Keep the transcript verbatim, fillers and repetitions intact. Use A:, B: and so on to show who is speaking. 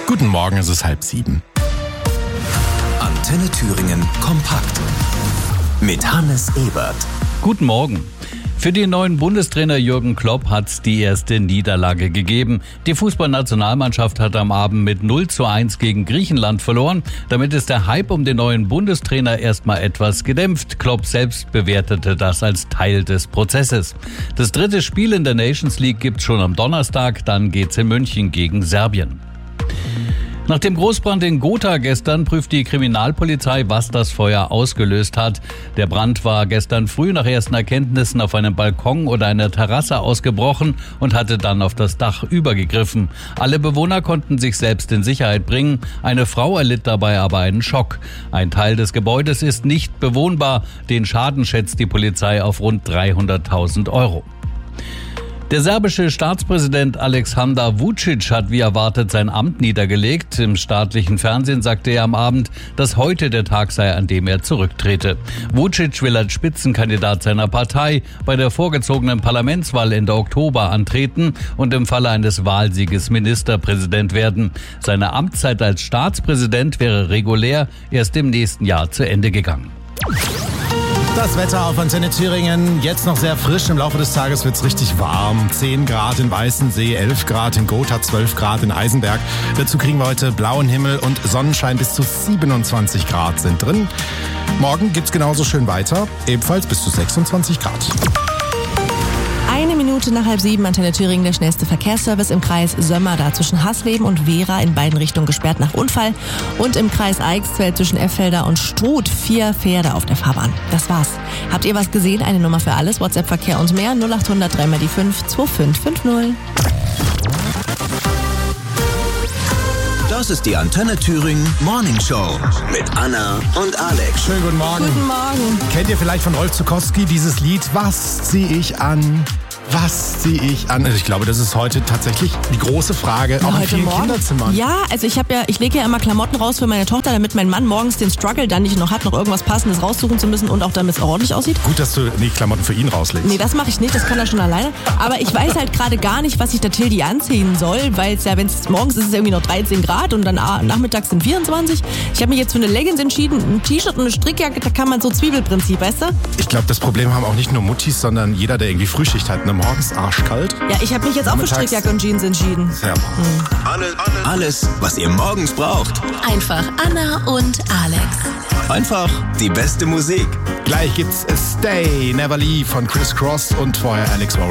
A: Guten Morgen, es ist halb sieben.
B: Antenne Thüringen kompakt mit Hannes Ebert.
C: Guten Morgen. Für den neuen Bundestrainer Jürgen Klopp hat es die erste Niederlage gegeben. Die Fußballnationalmannschaft hat am Abend mit null zu eins gegen Griechenland verloren. Damit ist der Hype um den neuen Bundestrainer erstmal etwas gedämpft. Klopp selbst bewertete das als Teil des Prozesses. Das dritte Spiel in der Nations League gibt's schon am Donnerstag, dann geht's in München gegen Serbien. Nach dem Großbrand in Gotha gestern prüft die Kriminalpolizei, was das Feuer ausgelöst hat. Der Brand war gestern früh nach ersten Erkenntnissen auf einem Balkon oder einer Terrasse ausgebrochen und hatte dann auf das Dach übergegriffen. Alle Bewohner konnten sich selbst in Sicherheit bringen. Eine Frau erlitt dabei aber einen Schock. Ein Teil des Gebäudes ist nicht bewohnbar. Den Schaden schätzt die Polizei auf rund dreihunderttausend Euro. Der serbische Staatspräsident Aleksandar Vučić hat wie erwartet sein Amt niedergelegt. Im staatlichen Fernsehen sagte er am Abend, dass heute der Tag sei, an dem er zurücktrete. Vučić will als Spitzenkandidat seiner Partei bei der vorgezogenen Parlamentswahl Ende Oktober antreten und im Falle eines Wahlsieges Ministerpräsident werden. Seine Amtszeit als Staatspräsident wäre regulär erst im nächsten Jahr zu Ende gegangen.
A: Das Wetter auf Antenne Thüringen, jetzt noch sehr frisch. Im Laufe des Tages wird es richtig warm. zehn Grad in Weißensee, elf Grad in Gotha, zwölf Grad in Eisenberg. Dazu kriegen wir heute blauen Himmel und Sonnenschein. Bis zu siebenundzwanzig Grad sind drin. Morgen geht's genauso schön weiter, ebenfalls bis zu sechsundzwanzig Grad.
D: Eine Minute nach halb sieben, Antenne Thüringen, der schnellste Verkehrsservice im Kreis Sömmer, da zwischen Hasleben und Wehra in beiden Richtungen gesperrt nach Unfall. Und im Kreis Eichsfeld zwischen Effelder und Struth vier Pferde auf der Fahrbahn. Das war's. Habt ihr was gesehen? Eine Nummer für alles, WhatsApp-Verkehr und mehr, null acht hundert drei mal die fünf zwei fünf fünf null.
B: Das ist die Antenne Thüringen Morning Show mit Anna und Alex.
A: Schönen guten Morgen.
D: Guten Morgen.
A: Kennt ihr vielleicht von Rolf Zuckowski dieses Lied? Was zieh ich an? Was ziehe ich an? Also ich glaube, das ist heute tatsächlich die große Frage, auch in vielen
D: Morgen?
A: Kinderzimmern.
D: Ja, also ich habe ja, ich lege ja immer Klamotten raus für meine Tochter, damit mein Mann morgens den Struggle dann nicht noch hat, noch irgendwas Passendes raussuchen zu müssen und auch damit es ordentlich aussieht.
A: Gut, dass du die Klamotten für ihn rauslegst.
D: Nee, das mache ich nicht, das kann er schon alleine. Aber ich weiß halt gerade gar nicht, was ich der Tildi anziehen soll, weil es ja, wenn es morgens ist, ist es irgendwie noch dreizehn Grad und dann nachmittags sind vierundzwanzig. Ich habe mich jetzt für eine Leggings entschieden, ein T-Shirt und eine Strickjacke, da kann man so Zwiebelprinzip, weißt du?
A: Ich glaube, das Problem haben auch nicht nur Muttis, sondern jeder, der irgendwie Frühschicht hat, ne, morgens arschkalt.
D: Ja, ich habe mich jetzt auch für Strickjacke und Jeans entschieden.
A: Sehr warm.
B: Mhm. Alles, alles. Alles, was ihr morgens braucht.
E: Einfach Anna und Alex.
B: Einfach die beste Musik.
A: Gleich gibt's Stay, Never Leave von Chris Cross und vorher Alex Warren.